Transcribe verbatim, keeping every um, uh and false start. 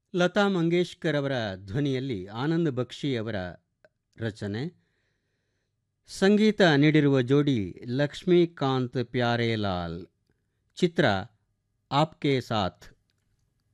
ಲತಾ ಮಂಗೇಶ್ಕರ್ ಅವರ ಧ್ವನಿಯಲ್ಲಿ ಆನಂದ್ ಬಕ್ಷಿ ಅವರ ರಚನೆ. ಸಂಗೀತ ನೀಡಿರುವ ಜೋಡಿ ಲಕ್ಷ್ಮೀಕಾಂತ್ ಪ್ಯಾರೇಲಾಲ್. ಚಿತ್ರ ಆಪ್ಕೆ ಸಾಥ್.